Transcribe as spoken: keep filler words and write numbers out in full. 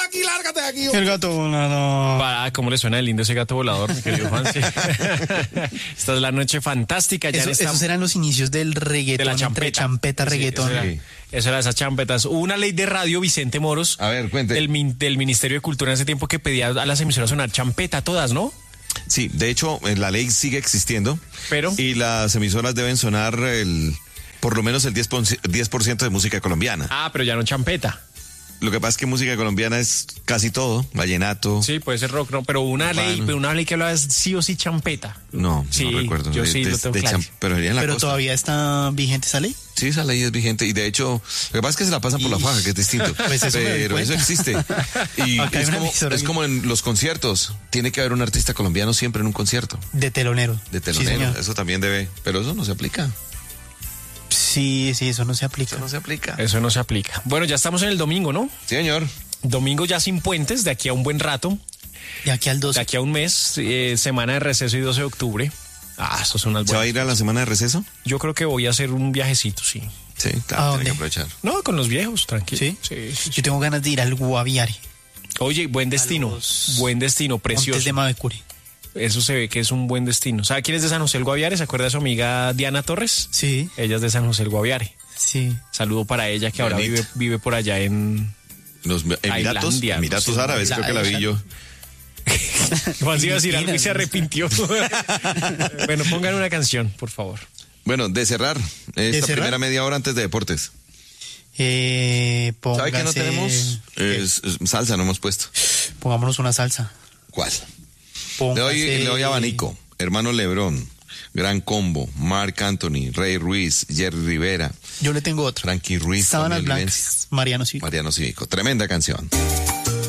aquí, lárgate de aquí. El gato volador. Ah, ¿cómo le suena de lindo ese gato volador, mi querido Juanse? Esta es la noche fantástica. Ya Eso, esta... Esos eran los inicios del reggaetón, de la champeta. entre champeta, Sí, reggaetón. Eso era, eso era esas champetas. Hubo una ley de radio, Vicente Moros. A ver, cuente. Del, min- del Ministerio de Cultura en ese tiempo que pedía a las emisoras sonar champeta todas, ¿no? Sí, de hecho, eh, la ley sigue existiendo. Pero. Y las emisoras deben sonar el por lo menos el diez por ciento de música colombiana. Ah, pero ya no champeta. Lo que pasa es que música colombiana es casi todo, vallenato. Sí, puede ser rock, no, pero una Urbano. ley, pero una ley que hablaba es sí o sí champeta. No, Sí, no recuerdo. yo De- sí de- lo tengo de claro. cham- pero sería en la Pero costa. todavía está vigente esa ley. Sí, esa ley es vigente y de hecho, lo que pasa es que se la pasan por la Y- faja, que es distinto. Pues eso me doy pero eso cuenta. existe. Y Acá hay es una como, emisora es que- como en los conciertos. Tiene que haber un artista colombiano siempre en un concierto. De telonero. De Sí, telonero. señor. eso también debe. Pero eso no se aplica. Sí, sí, eso no se aplica. Eso no se aplica. Eso no se aplica. Bueno, ya estamos en el domingo, ¿no? Sí, señor. Domingo ya sin puentes, de aquí a un buen rato, De aquí al de doce. aquí a un mes, eh, semana de receso y doce de octubre. Ah, eso son unas ¿Se va a buenas. ir a la semana de receso? Yo creo que voy a hacer un viajecito, sí. Sí, ¿A claro, dónde? tiene que aprovechar. No, con los viejos, tranquilo. ¿Sí? Sí, sí. Yo tengo ganas de ir al Guaviare. Oye, buen destino, los buen destino, precioso. Montes de Mavecure. Eso se ve que es un buen destino. ¿Sabe quién es de San José del Guaviare? ¿Se acuerda de su amiga Diana Torres? Sí, Ella es de San José del Guaviare. sí. Saludo para ella que ahora Bonito. vive, vive por allá en... Los Emiratos, Tailandia, Emiratos no sé, Árabes, creo que la vi yo. Juan, sí iba a decir algo y Filipinas. se arrepintió. Bueno, pongan una canción, por favor. Bueno, de cerrar esta cerrar? primera media hora antes de deportes. Eh, ¿Sabe qué no póngase- tenemos? Es- es salsa, no hemos puesto. Pongámonos una salsa. ¿Cuál? Le Póngase- doy, le doy abanico. Hermano Lebrón, Gran Combo, Marc Anthony, Rey Ruiz, Jerry Rivera, Yo le tengo otro. Frankie Ruiz, Sábanas Tony Blancas, Olivencia, Mariano Cívico. Mariano Cívico. Tremenda canción.